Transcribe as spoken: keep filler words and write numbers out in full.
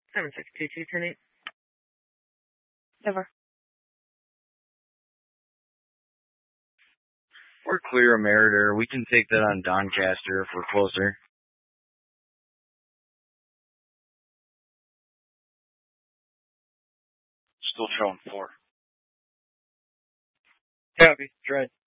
seven six two two, ten eight. Over. We're clear of Meritor. We can take that on Doncaster if we're closer. Still showing four. Copy. Try.